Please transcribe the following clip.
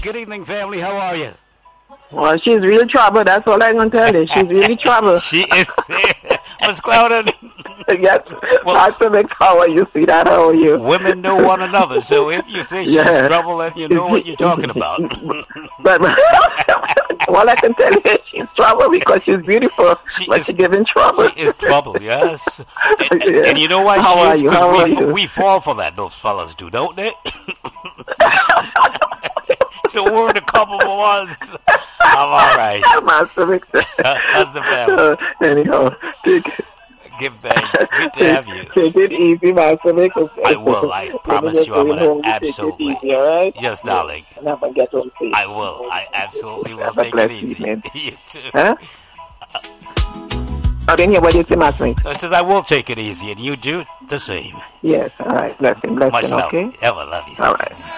Good evening, family. How are you? Well, she's real trouble. That's all I'm going to tell you. She's really trouble. She is. What's clouded? Yes. Pastor Mix, how are you? See that? How are you? Women know one another, so if you say she's trouble, then you know what you're talking about. But all I can tell you is she's trouble because she's beautiful, but she's giving trouble. She is trouble, yes. And you know why she is? Because we fall for that. Those fellas do, don't they? So we're in a couple of ones. I'm all right. How's the family? Anyhow, give thanks. Good to have you. Take it easy, Master Vic. I will. I promise you I'm going to absolutely. Easy, all right? Yes, darling. I will. I absolutely will take it easy. You too. Huh? I didn't hear what you say, Master Vic. I says I will take it easy, and you do the same. Yes, all right. Blessing, Much love. okay? Ever love you. All right.